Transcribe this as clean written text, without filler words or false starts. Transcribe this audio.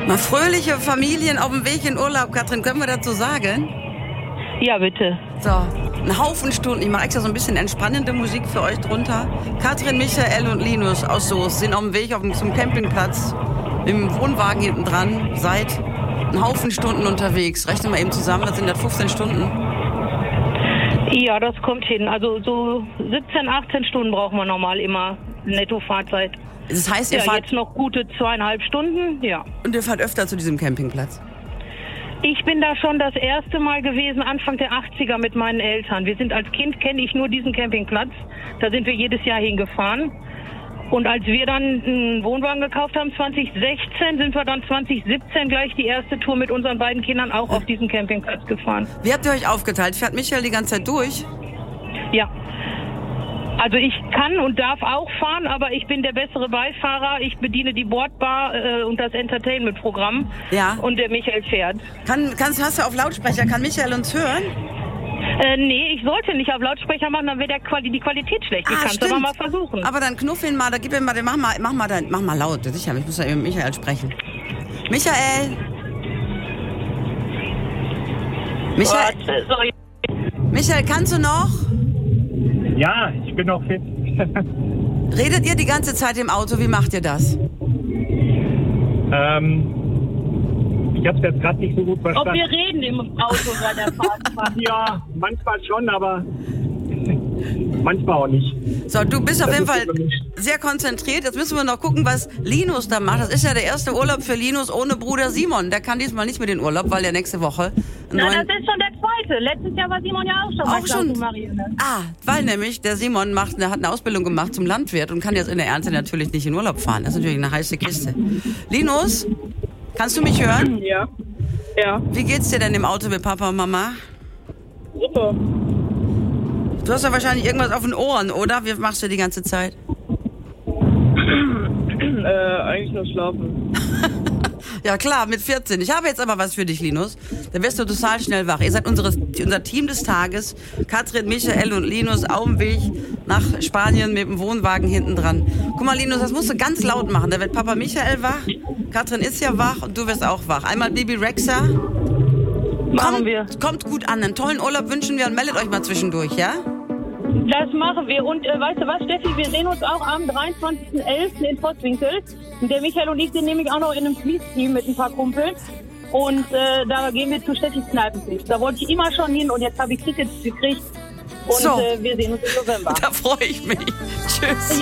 Mal fröhliche Familien auf dem Weg in Urlaub, Katrin, können wir dazu sagen? Ja, bitte. So, ein Haufen Stunden. Ich mache extra so ein bisschen entspannende Musik für euch drunter. Katrin, Michael und Linus aus Soest sind auf dem Weg zum Campingplatz mit dem Wohnwagen hinten dran. Seit ein Haufen Stunden unterwegs. Rechnen wir eben zusammen, das sind das 15 Stunden. Ja, das kommt hin. Also so 17, 18 Stunden brauchen wir normal immer Netto-Fahrzeit. Das heißt, ihr fahrt jetzt noch gute 2,5 Stunden, ja. Und ihr fahrt öfter zu diesem Campingplatz? Ich bin da schon das erste Mal gewesen, Anfang der 80er mit meinen Eltern. Wir sind als Kind, kenne ich nur diesen Campingplatz. Da sind wir jedes Jahr hingefahren. Und als wir dann einen Wohnwagen gekauft haben, 2016, sind wir dann 2017 gleich die erste Tour mit unseren beiden Kindern auch auf diesen Campingplatz gefahren. Wie habt ihr euch aufgeteilt? Fährt Michael die ganze Zeit durch? Ja. Also ich kann und darf auch fahren, aber ich bin der bessere Beifahrer. Ich bediene die Bordbar und das Entertainment-Programm. Ja. Und der Michael fährt. Hast du auf Lautsprecher? Kann Michael uns hören? Nee, ich sollte nicht auf Lautsprecher machen, dann wäre die Qualität schlecht. Ich kann es aber mal versuchen. Aber dann knuff ihn mal, mach mal laut. Sicher, ich muss ja eben mit Michael sprechen. Michael! Sorry. Michael, kannst du noch? Ja, ich bin noch fit. Redet ihr die ganze Zeit im Auto? Wie macht ihr das? Ich hab's jetzt gerade nicht so gut verstanden. Ob wir reden im Auto bei der Fahrt? Ja, manchmal schon, aber manchmal auch nicht. So, du bist auf jeden Fall sehr konzentriert. Jetzt müssen wir noch gucken, was Linus da macht. Das ist ja der erste Urlaub für Linus ohne Bruder Simon. Der kann diesmal nicht mit in den Urlaub, weil der nächste Woche... Nein, das ist schon der zweite. Letztes Jahr war Simon ja auch schon. Weil nämlich der Simon hat eine Ausbildung gemacht zum Landwirt und kann jetzt in der Ernte natürlich nicht in Urlaub fahren. Das ist natürlich eine heiße Kiste. Linus, kannst du mich hören? Ja. Ja. Wie geht's dir denn im Auto mit Papa und Mama? Super. Du hast ja wahrscheinlich irgendwas auf den Ohren, oder? Wie machst du die ganze Zeit? Eigentlich nur schlafen. Ja klar, mit 14. Ich habe jetzt aber was für dich, Linus. Da wirst du total schnell wach. Ihr seid unser Team des Tages. Katrin, Michael und Linus auf dem Weg nach Spanien mit dem Wohnwagen hinten dran. Guck mal, Linus, das musst du ganz laut machen. Da wird Papa Michael wach, Katrin ist ja wach und du wirst auch wach. Einmal Bibi Rexa. Machen wir. Kommt gut an. Einen tollen Urlaub wünschen wir und meldet euch mal zwischendurch, ja? Das machen wir. Und weißt du was, Steffi, wir sehen uns auch am 23.11. in Vosswinkel. Der Michael und ich sind nämlich auch noch in einem Fließteam mit ein paar Kumpels. Und da gehen wir zu Steffis Kneipenfest. Da wollte ich immer schon hin und jetzt habe ich Tickets gekriegt. Und wir sehen uns im November. Da freue ich mich. Tschüss.